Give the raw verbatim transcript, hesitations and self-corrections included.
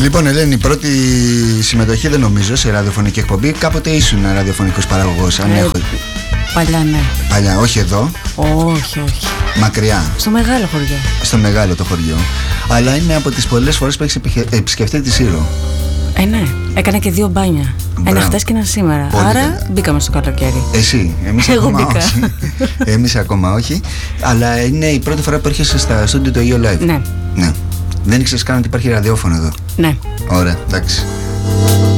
Λοιπόν, Ελένη, η πρώτη συμμετοχή δεν νομίζω σε ραδιοφωνική εκπομπή. Κάποτε ήσουν ραδιοφωνικός παραγωγός, αν Ε, έχω. Παλιά, ναι. Παλιά, όχι εδώ. Όχι, όχι. Μακριά. Στο μεγάλο χωριό. Στο μεγάλο το χωριό. Αλλά είναι από τις πολλές φορές που έχεις επιχε- επισκεφτεί τη Σύρο. Ε, ναι. Έκανα και δύο μπάνια. Μπράβο. Ένα χτες και ένα σήμερα. Πολύ Άρα καλά. μπήκαμε στο καλοκαίρι. Εσύ, εμείς Εγώ ακόμα μπήκα. όχι. Εμείς ακόμα όχι. Αλλά είναι η πρώτη φορά που έρχεσαι στα στούντιο του Io Live. Ναι. Ναι. Δεν ήξερες καν ότι υπάρχει ραδιόφωνο εδώ. Ναι. Ωραία, εντάξει.